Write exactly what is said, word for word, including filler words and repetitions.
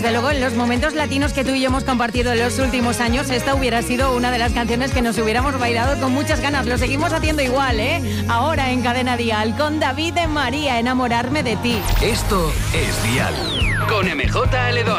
Desde luego, en los momentos latinos que tú y yo hemos compartido en los últimos años, esta hubiera sido una de las canciones que nos hubiéramos bailado con muchas ganas. Lo seguimos haciendo igual, ¿eh? Ahora en Cadena Dial, con David de María, Enamorarme de ti. Esto es Dial, con M J Aledón.